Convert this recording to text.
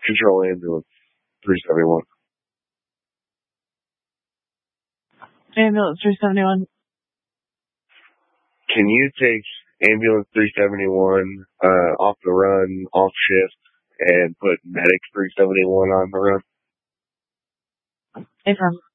Control ambulance 371. Ambulance 371. Can you take ambulance 371 off the run, off shift, and put medic 371 on the run? Affirm.